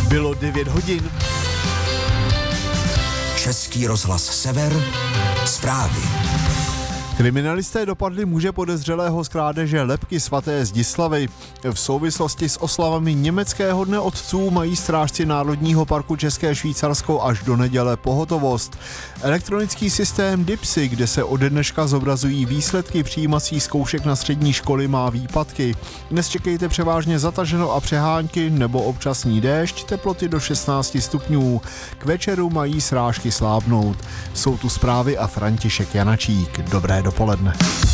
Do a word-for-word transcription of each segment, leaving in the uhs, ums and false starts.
Bylo devět hodin. Český rozhlas Sever, zprávy. Kriminalisté dopadli muže podezřelého z krádeže lebky svaté Zdislavy. V souvislosti s oslavami německého dne otců mají strážci Národního parku České Švýcarsko až do neděle pohotovost. Elektronický systém DIPSy, kde se ode dneška zobrazují výsledky přijímacích zkoušek na střední školy, má výpadky. Dnes čekejte převážně zataženo a přehánky nebo občasný déšť, teploty do šestnáct stupňů. K večeru mají srážky slábnout. Jsou tu zprávy a František Janačík. Dobré dopoledne.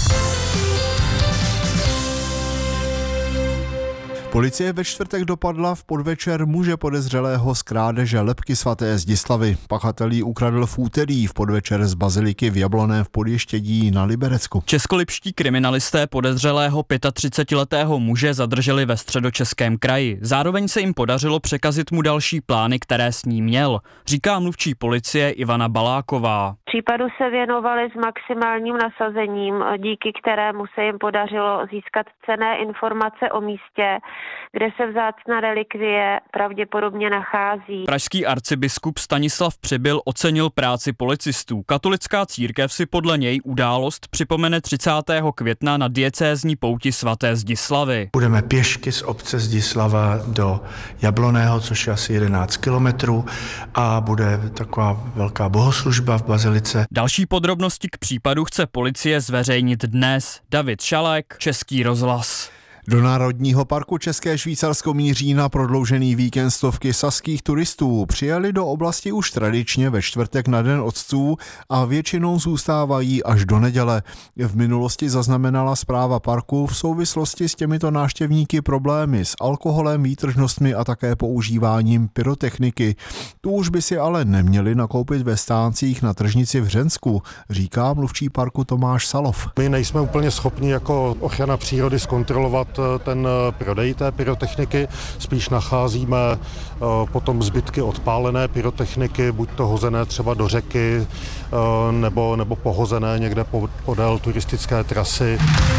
Policie ve čtvrtek dopadla v podvečer muže podezřelého z krádeže lebky svaté Zdislavy. Pachatel jí ukradl v úterý v podvečer z baziliky v Jablonné v Podještědí na Liberecku. Českolipští kriminalisté podezřelého třicetiletého muže zadrželi ve Středočeském kraji. Zároveň se jim podařilo překazit mu další plány, které s ním měl, říká mluvčí policie Ivana Baláková. Případu se věnovali s maximálním nasazením, díky kterému se jim podařilo získat cenné informace o místě, kde se vzácná relikvie pravděpodobně nachází. Pražský arcibiskup Stanislav Přibyl ocenil práci policistů. Katolická církev si podle něj událost připomene třicátého května na diecézní pouti svaté Zdislavy. Budeme pěšky z obce Zdislava do Jablonného, což je asi jedenáct kilometrů, a bude taková velká bohoslužba v bazilice. Další podrobnosti k případu chce policie zveřejnit dnes. David Šalek, Český rozhlas. Do Národního parku České Švýcarsko míří na prodloužený víkend stovky saských turistů. Přijeli do oblasti už tradičně ve čtvrtek na Den otců a většinou zůstávají až do neděle. V minulosti zaznamenala správa parku v souvislosti s těmito návštěvníky problémy s alkoholem, výtržnostmi a také používáním pyrotechniky. Tu už by si ale neměli nakoupit ve stáncích na tržnici v Hřensku, říká mluvčí parku Tomáš Salov. My nejsme úplně schopni jako ochrana přírody zkontrolovat ten prodej té pyrotechniky, spíš nacházíme potom zbytky odpálené pyrotechniky, buď to hozené třeba do řeky, nebo, nebo pohozené někde podél turistické trasy.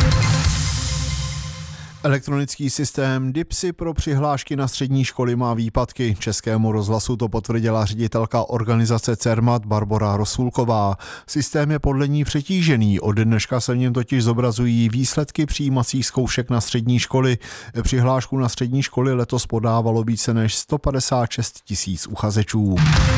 Elektronický systém DIPSy pro přihlášky na střední školy má výpadky. Českému rozhlasu to potvrdila ředitelka organizace CERMAT Barbora Rosulková. Systém je podle ní přetížený. Od dneška se v něm totiž zobrazují výsledky přijímacích zkoušek na střední školy. Přihlášku na střední školy letos podávalo více než sto padesát šest tisíc uchazečů.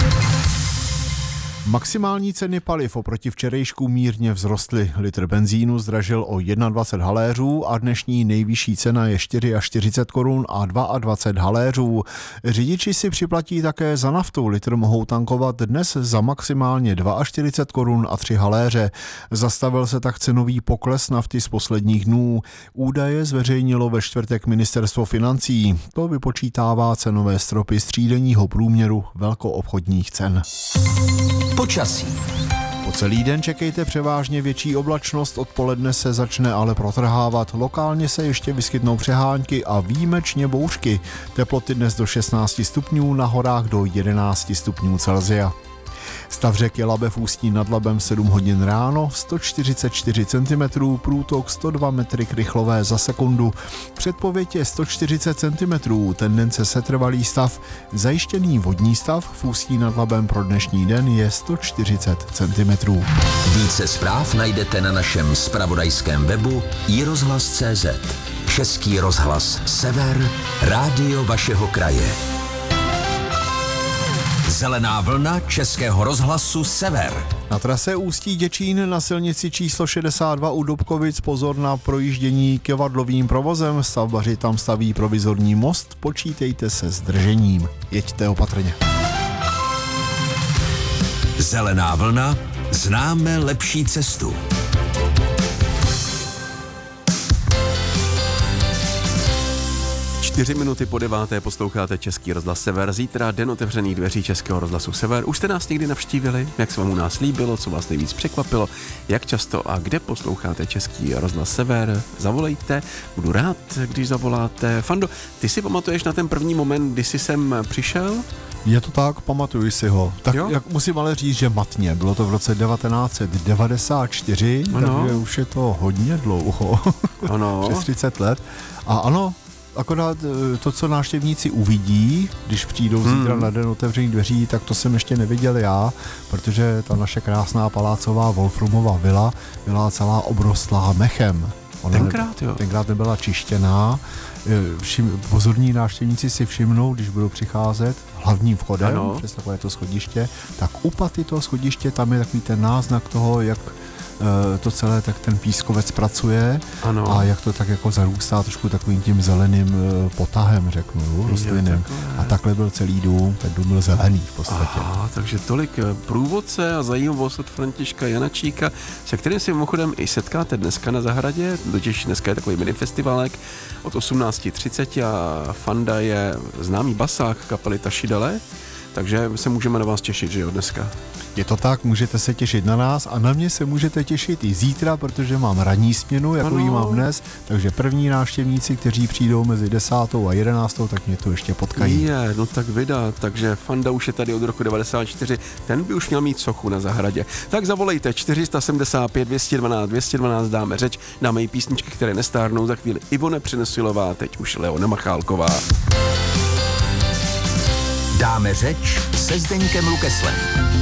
Maximální ceny paliv oproti včerejšku mírně vzrostly. Litr benzínu zdražil o dvacet jedna haléřů a dnešní nejvyšší cena je čtyřicet čtyři korun a dvacet dva haléřů. Řidiči si připlatí také za naftu. Litr mohou tankovat dnes za maximálně čtyřicet dva korun a tři haléře. Zastavil se tak cenový pokles nafty z posledních dnů. Údaje zveřejnilo ve čtvrtek ministerstvo financí. To vypočítává cenové stropy z třídenního průměru velkoobchodních cen. Počasí. Po celý den čekejte převážně větší oblačnost, odpoledne se začne ale protrhávat. Lokálně se ještě vyskytnou přehánky a výjimečně bouřky. Teploty dnes do šestnáct stupňů, na horách do jedenáct stupňů Celsia. Stav řeky Labe v Ústí nad Labem sedm hodin ráno, sto čtyřicet čtyři centimetrů, průtok sto dva metry krychlové za sekundu. Předpověď je sto čtyřicet centimetrů, tendence setrvalý stav. Zajištěný vodní stav v Ústí nad Labem pro dnešní den je sto čtyřicet centimetrů. Více zpráv najdete na našem zpravodajském webu i rozhlas tečka cé zet. Český rozhlas Sever, rádio vašeho kraje. Zelená vlna Českého rozhlasu Sever. Na trase Ústí Děčín na silnici číslo šedesát dva u Dobkovic pozor na projíždění kivadlovým provozem. Stavbaři tam staví provizorní most, počítejte se zdržením. Jeďte opatrně. Zelená vlna, známe lepší cestu. Čtyři minuty po deváté posloucháte Český rozhlas Sever. Zítra den otevřených dveří Českého rozhlasu Sever. Už jste nás někdy navštívili? Jak se vám u nás líbilo? Co vás nejvíc překvapilo? Jak často a kde posloucháte Český rozhlas Sever? Zavolejte, budu rád, když zavoláte. Fando, ty si pamatuješ na ten první moment, kdy jsi sem přišel? Je to tak, pamatuju si ho. Tak jak musím ale říct, že matně. Bylo to v roce devatenáct set devadesát čtyři, ano. Takže už je to hodně dlouho. Ano. Přes třicet let. A ano, akorát to, co návštěvníci uvidí, když přijdou zítra hmm. na den otevřených dveří, tak to jsem ještě neviděl já, protože ta naše krásná palácová Wolframova vila byla celá obrostlá mechem. Ona tenkrát, jo. Tenkrát nebyla čištěná. Všim, pozorní návštěvníci si všimnou, když budou přicházet hlavním vchodem, ano. přes takové to schodiště, tak u paty toho schodiště tam je takový ten náznak toho, jak to celé tak ten pískovec pracuje ano. a jak to tak jako zarůstá trošku takovým tím zeleným potahem, řeknu, rostliným. A takhle byl celý dům, ten dům byl zelený v podstatě. Aha, takže tolik průvodce a zajímavost od Františka Janačíka, se kterým si mimochodem i setkáte dneska na zahradě, totiž dneska je takový minifestivalek od osmnáct třicet a Fanda je známý basák kapely Tašidele, takže se můžeme na vás těšit, že jo, dneska. Je to tak, můžete se těšit na nás a na mě se můžete těšit i zítra, protože mám ranní směnu, jako ji mám dnes, takže první návštěvníci, kteří přijdou mezi desátou a jedenáctou, tak mě to ještě potkají. Je, no tak vida, takže Fanda už je tady od roku devadesát čtyři, ten by už měl mít sochu na zahradě. Tak zavolejte čtyři sedmdesát pět dvě stě dvanáct dvě stě dvanáct, dáme řeč, dáme i písničky, které nestárnou, za chvíli Ivone Přenosilová, teď už Leona Machálková. Dáme řeč se Zdeňkem Lukeslem.